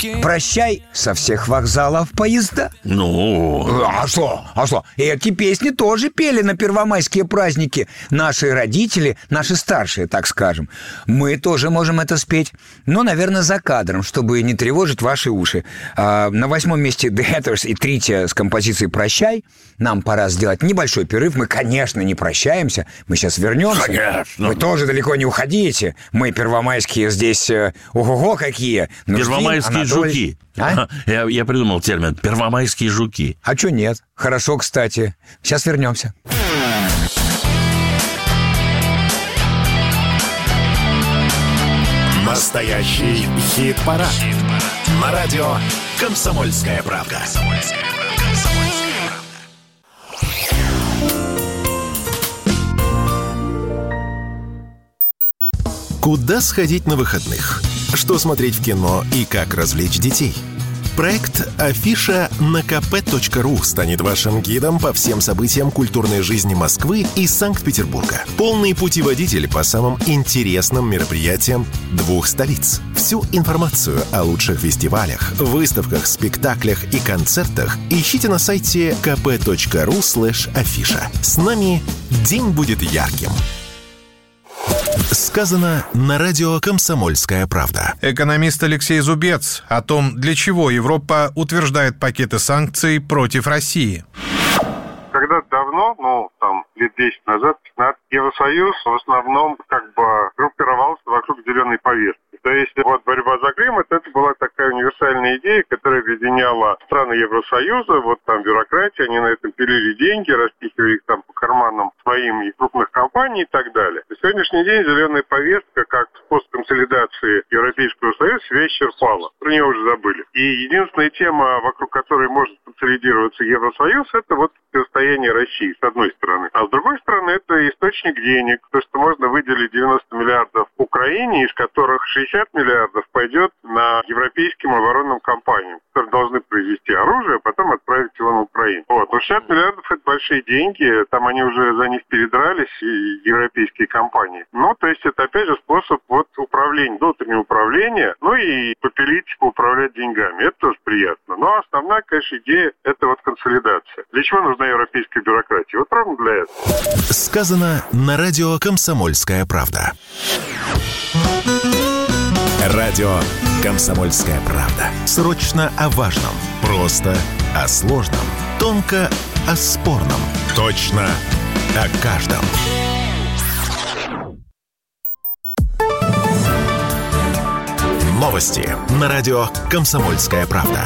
«Прощай» со всех вокзалов поезда. Ну... А что? Эти песни тоже пели на первомайские праздники. Наши родители, наши старшие, так скажем. Мы тоже можем это спеть. Но, наверное, за кадром, чтобы не тревожить ваши уши. На 8-м месте The Hatters и Трития с композицией «Прощай». Нам пора сделать небольшой перерыв. Мы, конечно, не прощаемся. Мы сейчас вернемся. Конечно. Вы тоже далеко не уходите. Мы первомайские здесь, ого-го какие. Первомайские жуки. А? Я придумал термин «первомайские жуки». А чё нет? Хорошо, кстати. Сейчас вернемся. Настоящий хит-парад. На радио «Комсомольская правда». Куда сходить на выходных? Что смотреть в кино и как развлечь детей? Проект «Афиша» на kp.ru станет вашим гидом по всем событиям культурной жизни Москвы и Санкт-Петербурга. Полный путеводитель по самым интересным мероприятиям двух столиц. Всю информацию о лучших фестивалях, выставках, спектаклях и концертах ищите на сайте kp.ru/афиша. С нами день будет ярким. Сказано на радио «Комсомольская правда». Экономист Алексей Зубец о том, для чего Европа утверждает пакеты санкций против России. Когда-то давно, лет 10 назад, 15, Евросоюз в основном группировался вокруг зеленой повестки. То есть борьба за климат, это была такая универсальная идея, которая объединяла страны Евросоюза, бюрократия, они на этом пилили деньги, распихивали их по карманам своим и крупных компаний и так далее. На сегодняшний день зеленая повестка, как способ консолидации Европейского Союза, себя исчерпала. Про нее уже забыли. И единственная тема, вокруг которой может консолидироваться Евросоюз, это противостояние России, с одной стороны. А с другой стороны, это источник денег. То, что можно выделить 90 миллиардов Украине, из которых 60 миллиардов пойдет на европейским оборонным компаниям, которые должны произвести оружие, а потом отправить его на Украину. Но 60 миллиардов – это большие деньги, там они уже за них передрались, и европейские компании. То есть это опять же способ управления, внутреннего управления, и попилить, управлять деньгами. Это тоже приятно. Но основная, конечно, идея – это консолидация. Для чего нужна европейская бюрократия? Ровно для этого. Сказано на радио «Комсомольская правда». Радио «Комсомольская правда». Срочно о важном. Просто о сложном. Тонко о спорном. Точно о каждом. Новости на радио «Комсомольская правда».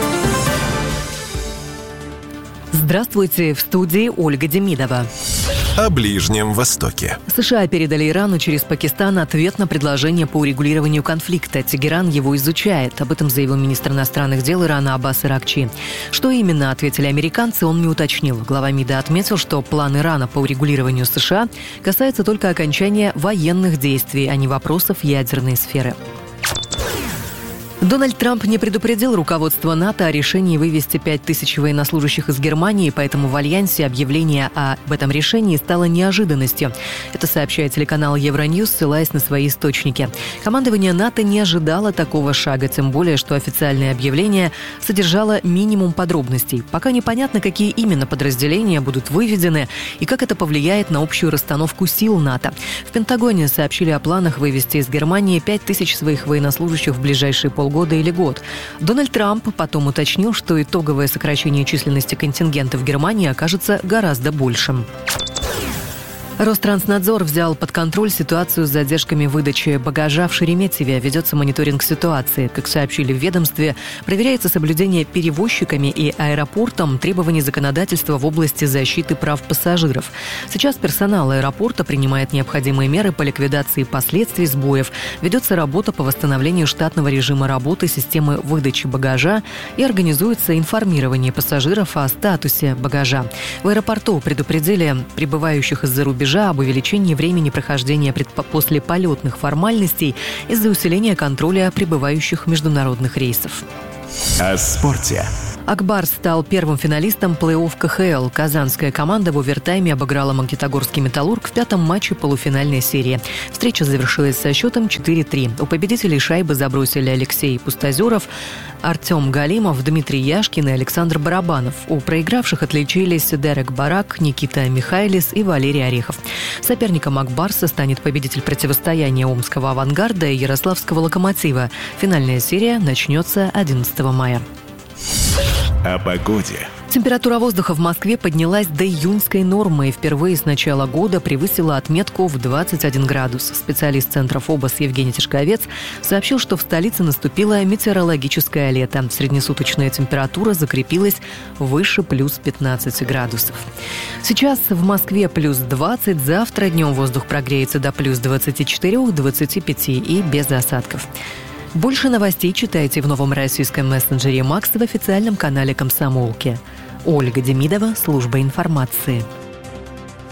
Здравствуйте, в студии Ольга Демидова. О Ближнем Востоке. США передали Ирану через Пакистан ответ на предложение по урегулированию конфликта. Тегеран его изучает. Об этом заявил министр иностранных дел Ирана Аббас Аракчи. Что именно ответили американцы, он не уточнил. Глава МИДа отметил, что план Ирана по урегулированию США касается только окончания военных действий, а не вопросов ядерной сферы. Дональд Трамп не предупредил руководство НАТО о решении вывести 5000 военнослужащих из Германии, поэтому в Альянсе объявление об этом решении стало неожиданностью. Это сообщает телеканал Евроньюз, ссылаясь на свои источники. Командование НАТО не ожидало такого шага, тем более, что официальное объявление содержало минимум подробностей. Пока непонятно, какие именно подразделения будут выведены и как это повлияет на общую расстановку сил НАТО. В Пентагоне сообщили о планах вывести из Германии 5000 своих военнослужащих в ближайшие полгода или год. Дональд Трамп потом уточнил, что итоговое сокращение численности контингента в Германии окажется гораздо большим. Ространснадзор взял под контроль ситуацию с задержками выдачи багажа в Шереметьеве. Ведется мониторинг ситуации. Как сообщили в ведомстве, проверяется соблюдение перевозчиками и аэропортом требований законодательства в области защиты прав пассажиров. Сейчас персонал аэропорта принимает необходимые меры по ликвидации последствий сбоев. Ведется работа по восстановлению штатного режима работы системы выдачи багажа и организуется информирование пассажиров о статусе багажа. В аэропорту предупредили прибывающих из-за рубежа об увеличении времени прохождения послеполетных формальностей из-за усиления контроля прибывающих международных рейсов. О спорте. Ак Барс стал первым финалистом плей-офф КХЛ. Казанская команда в овертайме обыграла Магнитогорский «Металлург» в 5-м матче полуфинальной серии. Встреча завершилась со счетом 4-3. У победителей шайбы забросили Алексей Пустозеров, Артем Галимов, Дмитрий Яшкин и Александр Барабанов. У проигравших отличились Дерек Барак, Никита Михайлис и Валерий Орехов. Соперником Ак Барса станет победитель противостояния Омского «Авангарда» и Ярославского «Локомотива». Финальная серия начнется 11 мая. О погоде. Температура воздуха в Москве поднялась до июньской нормы и впервые с начала года превысила отметку в 21 градус. Специалист Центра ФОБОС Евгений Тишковец сообщил, что в столице наступило метеорологическое лето. Среднесуточная температура закрепилась выше плюс 15 градусов. Сейчас в Москве плюс 20, завтра днем воздух прогреется до плюс 24-25 и без осадков. Больше новостей читайте в новом российском мессенджере «Макс» в официальном канале «Комсомолки». Ольга Демидова, служба информации.